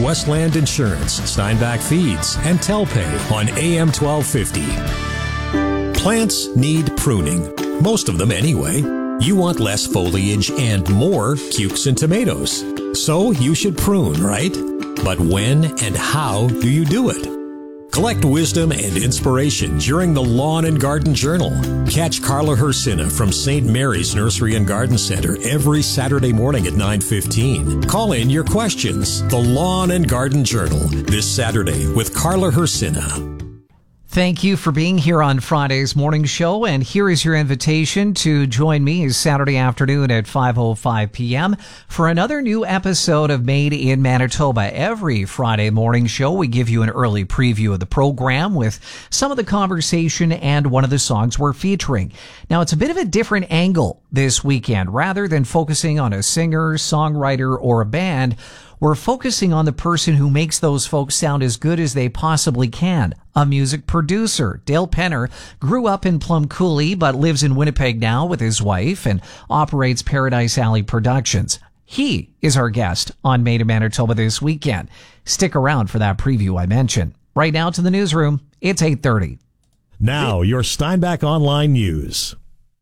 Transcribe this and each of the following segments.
Westland Insurance, Steinbach Feeds, and Telpay on AM 1250. Plants need pruning. Most of them anyway. You want less foliage and more cukes and tomatoes. So you should prune, right? But when and how do you do it? Collect wisdom and inspiration during the Lawn and Garden Journal. Catch Carla Hersina from St. Mary's Nursery and Garden Center every Saturday morning at 9:15. Call in your questions. The Lawn and Garden Journal this Saturday with Carla Hersina. Thank you for being here on Friday's morning show, and here is your invitation to join me Saturday afternoon at 5:05 p.m. for another new episode of Made in Manitoba. Every Friday morning show, we give you an early preview of the program with some of the conversation and one of the songs we're featuring. Now, it's a bit of a different angle this weekend. Rather than focusing on a singer, songwriter, or a band, we're focusing on the person who makes those folks sound as good as they possibly can. A music producer. Dale Penner grew up in Plum Coulee but lives in Winnipeg now with his wife and operates Paradise Alley Productions. He is our guest on Made in Manitoba this weekend. Stick around for that preview I mentioned. Right now to the newsroom. It's 8:30. Now, your Steinbach Online News.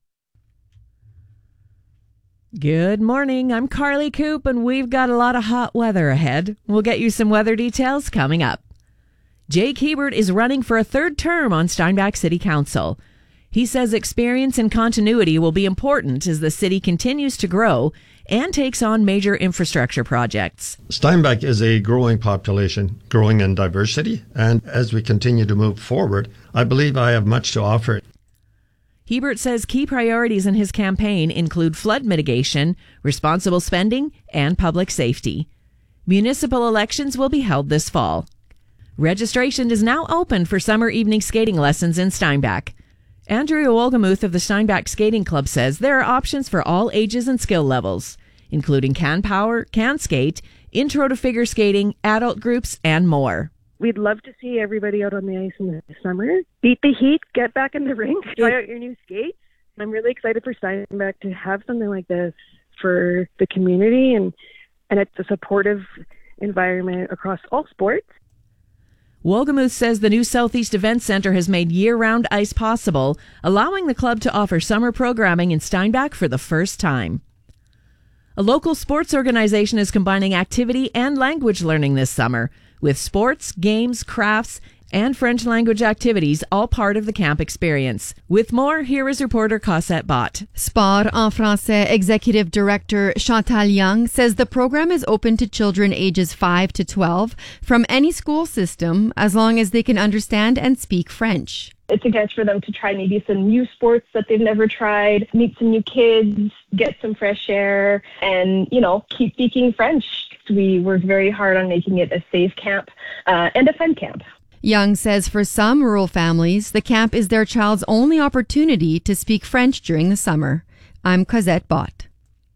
Good morning. I'm Carly Coop, and we've got a lot of hot weather ahead. We'll get you some weather details coming up. Jake Hebert is running for a third term on Steinbach City Council. He says experience and continuity will be important as the city continues to grow and takes on major infrastructure projects. Steinbach is a growing population, growing in diversity, and as we continue to move forward, I believe I have much to offer. Hebert says key priorities in his campaign include flood mitigation, responsible spending, and public safety. Municipal elections will be held this fall. Registration is now open for summer evening skating lessons in Steinbach. Andrea Wolgemuth of the Steinbach Skating Club says there are options for all ages and skill levels, including can power, can skate, intro to figure skating, adult groups, and more. We'd love to see everybody out on the ice in the summer. Beat the heat, get back in the rink, try out your new skates. I'm really excited for Steinbach to have something like this for the community, and it's a supportive environment across all sports. Wolgemuth says the new Southeast Events Center has made year-round ice possible, allowing the club to offer summer programming in Steinbach for the first time. A local sports organization is combining activity and language learning this summer, with sports, games, crafts, and French language activities all part of the camp experience. With more, here is reporter Cossette Bott. Sport en français Executive Director Chantal Young says the program is open to children ages 5 to 12 from any school system as long as they can understand and speak French. It's a chance for them to try maybe some new sports that they've never tried, meet some new kids, get some fresh air, and, keep speaking French. We worked very hard on making it a safe camp and a fun camp. Young says for some rural families, the camp is their child's only opportunity to speak French during the summer. I'm Cosette Bott.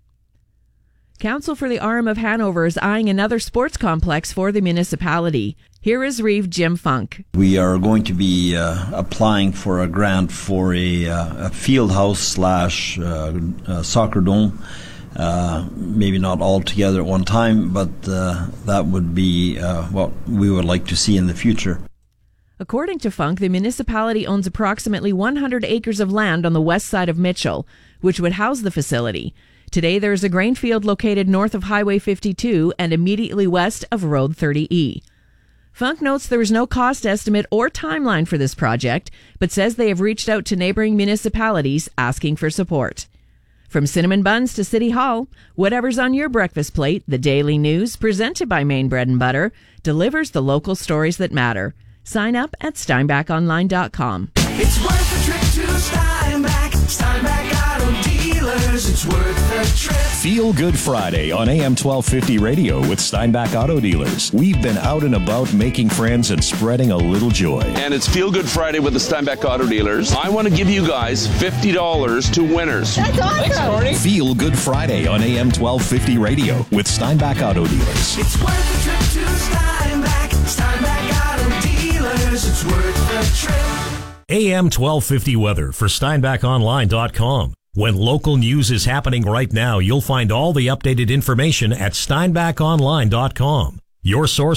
Council for the Arm of Hanover is eyeing another sports complex for the municipality. Here is Reeve Jim Funk. We are going to be applying for a grant for a field house slash soccer dome. Maybe not all together at one time, but that would be what we would like to see in the future. According to Funk, the municipality owns approximately 100 acres of land on the west side of Mitchell, which would house the facility. Today, there is a grain field located north of Highway 52 and immediately west of Road 30E. Funk notes there is no cost estimate or timeline for this project, but says they have reached out to neighboring municipalities asking for support. From cinnamon buns to City Hall, whatever's on your breakfast plate, the Daily News, presented by Maine Bread and Butter, delivers the local stories that matter. Sign up at steinbachonline.com. It's worth a trip to Steinbach. Steinbach Auto Dealers. It's worth a trip. Feel Good Friday on AM 1250 radio with Steinbach Auto Dealers. We've been out and about making friends and spreading a little joy. And it's Feel Good Friday with the Steinbach Auto Dealers. I want to give you guys $50 to winners. That's awesome. Thanks, Marty. Feel Good Friday on AM 1250 radio with Steinbach Auto Dealers. It's worth a trip to Steinbach. Steinbach Auto Dealers. It's worth a trip. AM 1250 weather for SteinbachOnline.com. When local news is happening right now, you'll find all the updated information at SteinbachOnline.com. Your source